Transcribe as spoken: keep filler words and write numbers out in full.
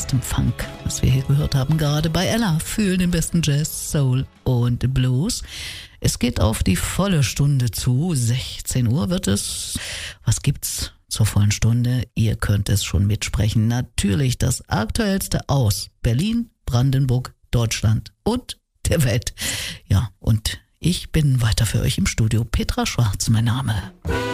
bestem Funk, was wir hier gehört haben, gerade bei Ella. Fühlen den besten Jazz, Soul und Blues. Es geht auf die volle Stunde zu. sechzehn Uhr wird es. Was gibt's zur vollen Stunde? Ihr könnt es schon mitsprechen. Natürlich das Aktuellste aus Berlin, Brandenburg, Deutschland und der Welt. Ja, und ich bin weiter für euch im Studio. Petra Schwarz, mein Name.